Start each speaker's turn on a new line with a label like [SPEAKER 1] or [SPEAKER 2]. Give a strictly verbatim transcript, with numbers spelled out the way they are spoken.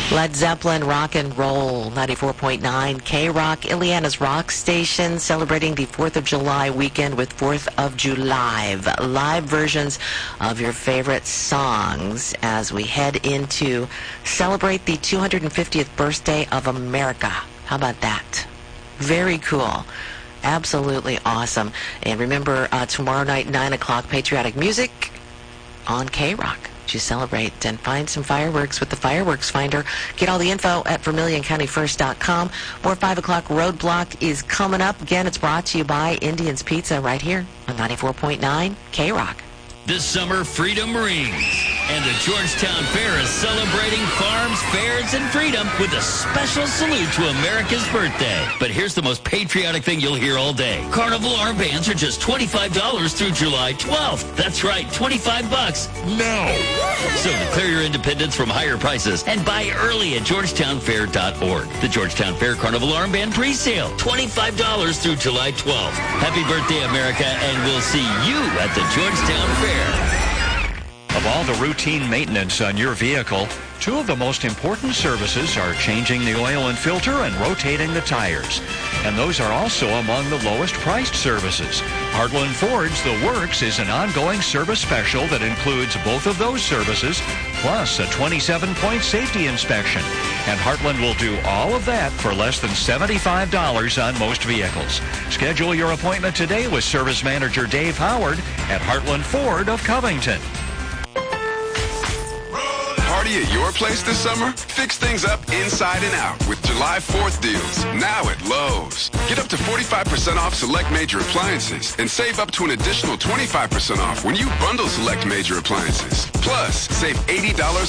[SPEAKER 1] Led Zeppelin, rock and roll, ninety-four point nine K-Rock, Ileana's rock station, celebrating the fourth of July weekend with fourth of July live versions of your favorite songs as we head into celebrate the two hundred fiftieth birthday of America. How about that? Very cool. Absolutely awesome. And remember, uh, tomorrow night, nine o'clock, patriotic music on K-Rock. You celebrate and find some fireworks with the Fireworks Finder. Get all the info at Vermilion County First dot com. More five o'clock Roadblock is coming up. Again, it's brought to you by Indian's Pizza right here on ninety-four point nine K-Rock.
[SPEAKER 2] This summer, freedom rings. And the Georgetown Fair is celebrating farms, fairs, and freedom with a special salute to America's birthday. But here's the most patriotic thing you'll hear all day. Carnival armbands are just twenty-five dollars through July twelfth. That's right, twenty-five bucks now. So declare your independence from higher prices and buy early at georgetown fair dot org. The Georgetown Fair Carnival Armband pre-sale, twenty-five dollars through July twelfth. Happy birthday, America, and we'll see you at the Georgetown Fair.
[SPEAKER 3] Of all the routine maintenance on your vehicle, two of the most important services are changing the oil and filter and rotating the tires. And those are also among the lowest priced services. Heartland Ford's The Works is an ongoing service special that includes both of those services, plus a twenty-seven point safety inspection. And Heartland will do all of that for less than seventy-five dollars on most vehicles. Schedule your appointment today with Service Manager Dave Howard at Heartland Ford of Covington.
[SPEAKER 4] Party at your place this summer? Fix things up inside and out with July fourth deals, now at Lowe's. Get up to forty-five percent off select major appliances and save up to an additional twenty-five percent off when you bundle select major appliances. Plus, save eighty dollars